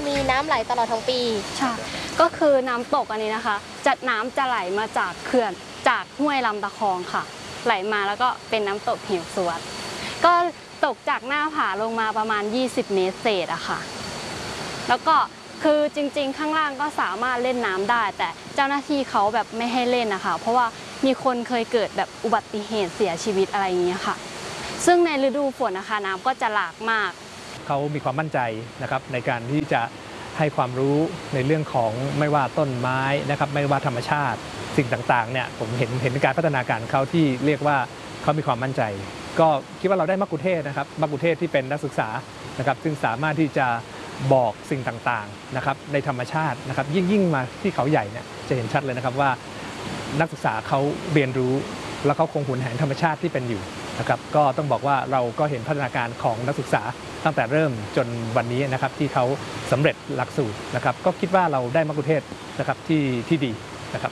มีน้ำไหลตลอดทั้งปีใช่ก็คือน้ำตกอันนี้นะคะน้ำจะไหลมาจากเขื่อนจากห้วยลำตะคองค่ะไหลมาแล้วก็เป็นน้ำตกเหวสวดก็ตกจากหน้าผาลงมาประมาณ20 เมตรเศษอะค่ะแล้วก็คือจริงๆข้างล่างก็สามารถเล่นน้ำได้แต่เจ้าหน้าที่เขาแบบไม่ให้เล่นนะคะเพราะว่ามีคนเคยเกิดแบบอุบัติเหตุเสียชีวิตอะไรอย่างเงี้ยค่ะซึ่งในฤดูฝนนะคะน้ำก็จะหลากมากเขามีความมั่นใจนะครับในการที่จะให้ความรู้ในเรื่องของไม่ว่าต้นไม้นะครับไม่ว่าธรรมชาติสิ่งต่างๆเนี่ยผมเห็นการพัฒนาการเขาที่เรียกว่าเขามีความมั่นใจก็คิดว่าเราได้มักคุเทศนะครับมักคุเทศที่เป็นนักศึกษานะครับซึ่งสามารถที่จะบอกสิ่งต่างๆนะครับในธรรมชาตินะครับยิ่งมาที่เขาใหญ่เนี่ยจะเห็นชัดเลยนะครับว่านักศึกษาเขาเรียนรู้แล้วเขาคงหวนแหนธรรมชาติที่เป็นอยู่นะครับก็ต้องบอกว่าเราก็เห็นพัฒนาการของนักศึกษาตั้งแต่เริ่มจนวันนี้นะครับที่เขาสำเร็จหลักสูตรนะครับก็คิดว่าเราได้มักคุเทศนะครับที่ดีนะครับ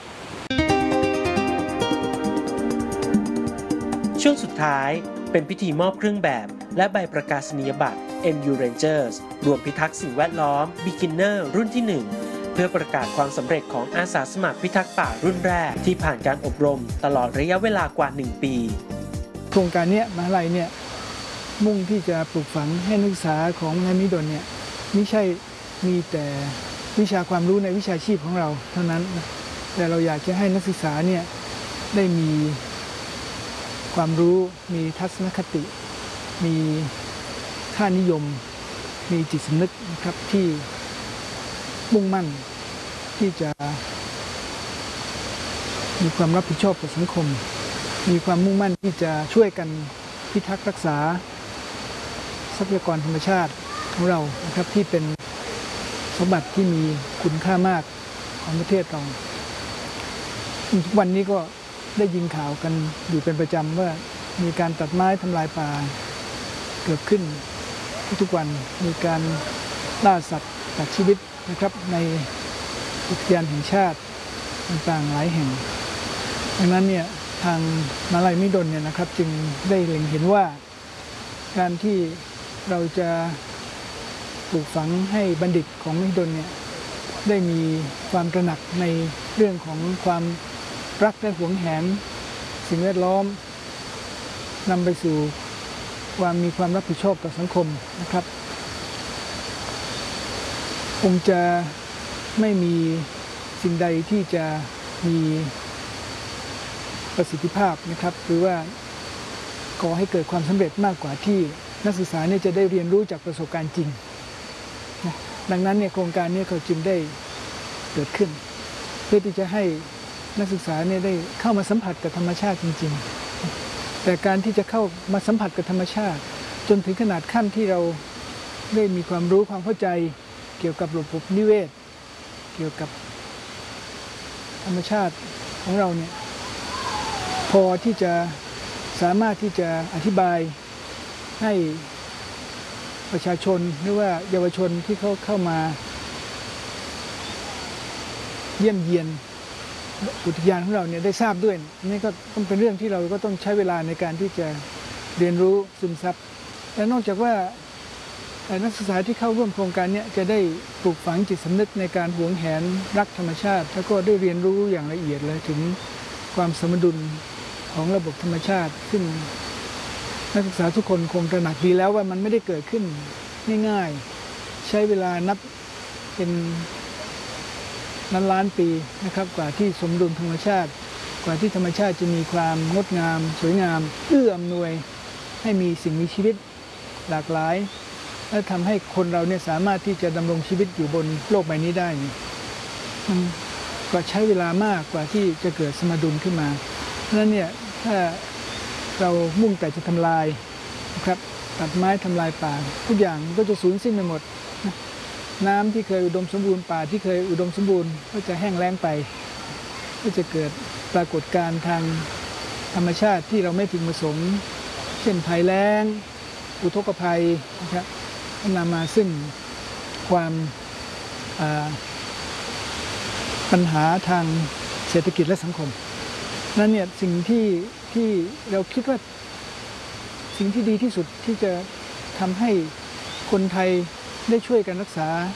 ช่วงสุดท้ายเป็นพิธีมอบเครื่องแบบและใบประกาศนียบัตร NU Rangers รวมพิทักษ์สิ่งแวดล้อม Beginner รุ่นที่ 1 เพื่อประกาศความสำเร็จของอาสาสมัครพิทักษ์ป่ารุ่นแรกที่ผ่านการอบรมตลอดระยะเวลากว่า1 ปีโครงการนี้มหาลัยเนี่ยมุ่งที่จะปลูกฝังให้นักศึกษาของมหาวิทยาลัยมหิดลเนี่ยไม่ใช่มีแต่วิชาความรู้ในวิชาชีพของเราเท่านั้นแต่เราอยากจะให้นักศึกษาเนี่ยได้มีความรู้มีทัศนคติมีค่านิยมมีจิตสำนึกนะครับที่มุ่งมั่นที่จะมีความรับผิดชอบต่อสังคมมีความมุ่งมั่นที่จะช่วยกันพิทักษ์รักษาทรัพยากรธรรมชาติของเรานะครับที่เป็นสมบัติที่มีคุณค่ามากของประเทศเราทุกวันนี้ก็ได้ยินข่าวกันอยู่เป็นประจำว่ามีการตัดไม้ทำลายป่าเกิดขึ้นทุกวันมีการล่าสัตว์ตัดชีวิตนะครับในอุทยานแห่งชาติต่างๆหลายแห่งดังนั้นเนี่ยทางมหาวิทยาลัยมหิดลเนี่ยนะครับจึงได้เล็งเห็นว่าการที่เราจะปลูกฝังให้บัณฑิตของมหิดลเนี่ยได้มีความตระหนักในเรื่องของความรักและหวงแหนสิ่งแวดล้อมนำไปสู่มีความรับผิดชอบต่อสังคมนะครับคงจะไม่มีสิ่งใดที่จะมีประสิทธิภาพนะครับหรือว่าก่อให้เกิดความสำเร็จมากกว่าที่นักศึกษาเนี่ยจะได้เรียนรู้จากประสบการณ์จริงดังนั้นเนี่ยโครงการนี้เขาจึงได้เกิดขึ้นเพื่อที่จะให้นักศึกษาเนี่ยได้เข้ามาสัมผัสกับธรรมชาติจริงๆแต่การที่จะเข้ามาสัมผัสกับธรรมชาติจนถึงขนาดขั้นที่เราได้มีความรู้ความเข้าใจเกี่ยวกับระบบนิเวศเกี่ยวกับธรรมชาติของเราเนี่ยพอที่จะสามารถที่จะอธิบายให้ประชาชนหรือว่าเยาวชนที่เขาเข้ามาเยี่ยมเยียนอุทยานของเราเนี่ยได้ทราบด้วยนี่ก็ต้องเป็นเรื่องที่เราก็ต้องใช้เวลาในการที่จะเรียนรู้ซึมซับและนอกจากว่านักศึกษาที่เข้าร่วมโครงการนี้จะได้ปลูกฝังจิตสำนึกในการหวงแหนรักธรรมชาติแล้วก็ได้เรียนรู้อย่างละเอียดเลยถึงความสมดุลของระบบธรรมชาติซึ่งนักศึกษาทุกคนคงตระหนักดีแล้วว่ามันไม่ได้เกิดขึ้นง่ายๆใช้เวลานับเป็นล้านปีนะครับกว่าที่สมดุลธรรมชาติกว่าที่ธรรมชาติจะมีความงดงามสวยงามเอื้ออำนวยให้มีสิ่งมีชีวิตหลากหลายและทำให้คนเราเนี่ยสามารถที่จะดำรงชีวิตอยู่บนโลกใบนี้ได้มันก็ใช้เวลามากกว่าที่จะเกิดสมดุลขึ้นมาเพราะฉะนั้นเนี่ยถ้าเรามุ่งแต่จะทำลายนะครับตัดไม้ทำลายป่าทุกอย่างก็จะสูญสิ้นไปหมดน้ำที่เคยอุดมสมบูรณ์ป่าที่เคยอุดมสมบูรณ์ก็จะแห้งแล้งไปก็จะเกิดปรากฏการณ์ทางธรรมชาติที่เราไม่พึงประสงค์เช่นภัยแล้งอุทกภัยนะครับนำมาซึ่งความปัญหาทางเศรษฐกิจและสังคมนั่นเนี่ยสิ่งที่เราคิดว่าสิ่งที่ดีที่สุดที่จะทำให้คนไทยได้ช่วยกันรักษาท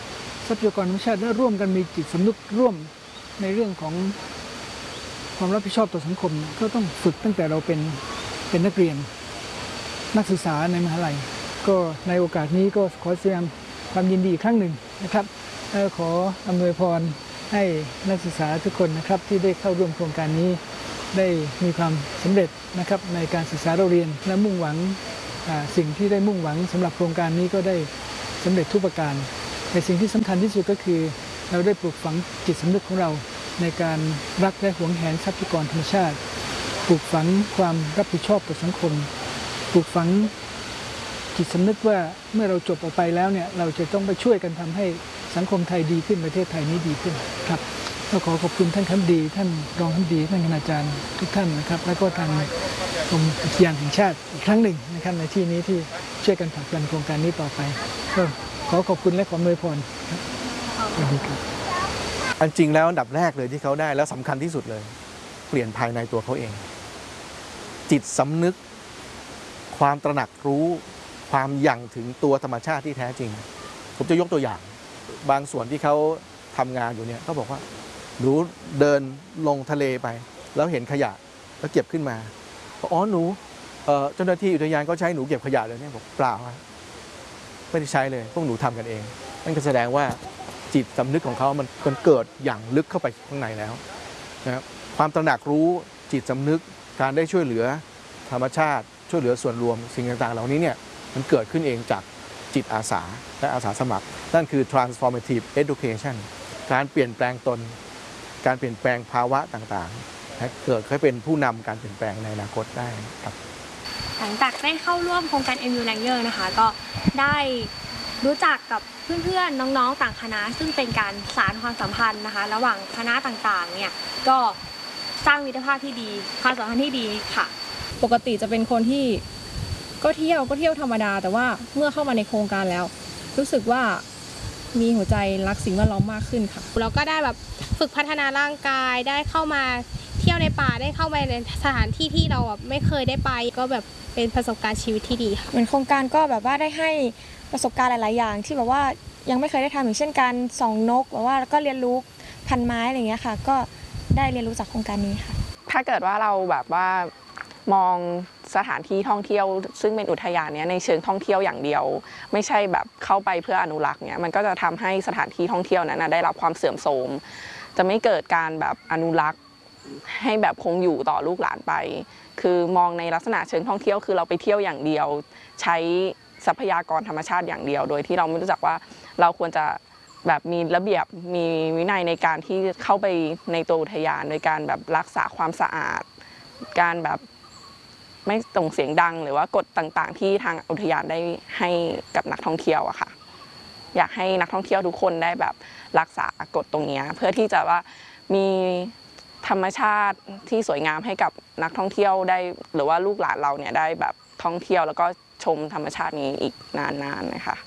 ทรัพยากรธรรมชาติและร่วมกันมีจิตสำนึกร่วมในเรื่องของความรับผิดชอบต่อสังคมก็ต้องฝึกตั้งแต่เราเป็นนักเรียนนักศึกษาในมหาลัยก็ในโอกาสนี้ก็ขอแสดงความยินดีอีกครั้งหนึ่งนะครับและขออำนวยพรให้นักศึกษาทุกคนนะครับที่ได้เข้าร่วมโครงการนี้ได้มีความสำเร็จนะครับในการศึกษาเราเรียนและมุ่งหวังสิ่งที่ได้มุ่งหวังสำหรับโครงการนี้ก็ได้สำเร็จทุกประการแต่สิ่งที่สำคัญที่สุดก็คือเราได้ปลูกฝังจิตสำนึกของเราในการรักและหวงแหนทรัพยากรธรรมชาติปลูกฝังความรับผิดชอบต่อสังคมปลูกฝังจิตสำนึกว่าเมื่อเราจบออกไปแล้วเนี่ยเราจะต้องไปช่วยกันทำให้สังคมไทยดีขึ้นประเทศไทยนี้ดีขึ้นครับก็ขอขอบคุณท่านคณบดีท่านรองคณบดีท่านคณาจารย์ทุกท่านนะครับและก็ทางกรมอุทยานแห่งชาติอีกครั้งหนึ่งนะครับในที่นี้ที่ช่วยกันผลักดันโครงการนี้ต่อไปก็ขอขอบคุณและขออวยพรสวัสดีครับอันจริงแล้วอันดับแรกเลยที่เขาได้แล้วสำคัญที่สุดเลยเปลี่ยนภายในตัวเขาเองจิตสำนึกความตระหนักรู้ความยั่งถึงตัวธรรมชาติที่แท้จริงผมจะยกตัวอย่างบางส่วนที่เขาทำงานอยู่เนี่ยเขาบอกว่าหนูเดินลงทะเลไปแล้วเห็นขยะแล้วเก็บขึ้นมาอ๋อหนูเจ้าหน้าที่อุทยานก็ใช้หนูเก็บขยะเลยเนี่ยบอกเปล่าไม่ได้ใช้เลยพวกหนูทำกันเองนั่นก็แสดงว่าจิตสำนึกของเขามันเกิดอย่างลึกเข้าไปข้างในแล้วนะครับความตระหนักรู้จิตสำนึกการได้ช่วยเหลือธรรมชาติช่วยเหลือส่วนรวมสิ่งต่างๆเหล่านี้เนี่ยมันเกิดขึ้นเองจากจิตอาสาและอาสาสมัครนั่นคือ transformative education การเปลี่ยนแปลงตนการเปลี่ยนแปลงภาวะต่างๆเกิดให้เป็นผู้นำการเปลี่ยนแปลงในอนาคตได้ครับหลังจากได้เข้าร่วมโครงการ MU Ranger นะคะก็ได้รู้จักกับเพื่อนๆน้องๆต่างคณะซึ่งเป็นการสานความสัมพันธ์นะคะระหว่างคณะต่างๆเนี่ยก็สร้างมิตรภาพที่ดีความสัมพันธ์ที่ดีค่ะปกติจะเป็นคนที่ก็เที่ยวธรรมดาแต่ว่าเมื่อเข้ามาในโครงการแล้วรู้สึกว่ามีหัวใจรักสิ่งแวดล้อมมากขึ้นค่ะเราก็ได้แบบฝึกพัฒนาร่างกายได้เข้ามาเที่ยวในป่าได้เข้าไปในสถานที่ที่เราแบบไม่เคยได้ไปก็แบบเป็นประสบการณ์ชีวิตที่ดีค่ะเหมือนโครงการก็แบบว่าได้ให้ประสบการณ์หลายๆอย่างที่แบบว่ายังไม่เคยได้ทำอย่างเช่นการส่องนกแบบว่าก็เรียนรู้พันไม้อะไรอย่างเงี้ยค่ะก็ได้เรียนรู้จากโครงการนี้ค่ะถ้าเกิดว่าเราแบบว่ามองสถานที่ท่องเที่ยวซึ่งเป็นอุทยานเนี้ยในเชิงท่องเที่ยวอย่างเดียวไม่ใช่แบบเข้าไปเพื่ออนุรักษ์เนี้ยมันก็จะทำให้สถานที่ท่องเที่ยวนั้นได้รับความเสื่อมโทรมจะไม่เกิดการแบบอนุรักษ์ให้แบบคงอยู่ต่อลูกหลานไปคือมองในลักษณะเชิงท่องเที่ยวคือเราไปเที่ยวอย่างเดียวใช้ทรัพยากรธรรมชาติอย่างเดียวโดยที่เราไม่รู้จักว่าเราควรจะแบบมีระเบียบมีวินัยในการที่เข้าไปในตัวอุทยานโดยการแบบรักษาความสะอาดการแบบไม่ส่งเสียงดังหรือว่ากฎต่างๆที่ทางอุทยานได้ให้กับนักท่องเที่ยวอะค่ะอยากให้นักท่องเที่ยวทุกคนได้แบบรักษากฎตรงนี้เพื่อที่จะว่ามีธรรมชาติที่สวยงามให้กับนักท่องเที่ยวได้หรือว่าลูกหลานเราเนี่ยได้แบบท่องเที่ยวแล้วก็ชมธรรมชาตินี้อีกนานๆนะคะ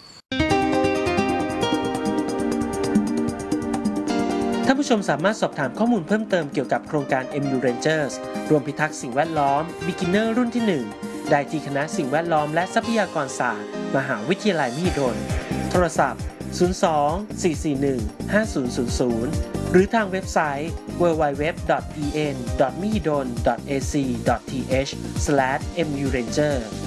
ท่านผู้ชมสามารถสอบถามข้อมูลเพิ่มเติมเกี่ยวกับโครงการ MU Rangers รวมพิทักษ์สิ่งแวดล้อม Beginner รุ่นที่ 1 ได้ที่คณะสิ่งแวดล้อมและทรัพยากรศาสตร์มหาวิทยาลัยมหิดลโทรศัพท์ 02-441-5000 หรือทางเว็บไซต์ www.en.mihidol.ac.th/muranger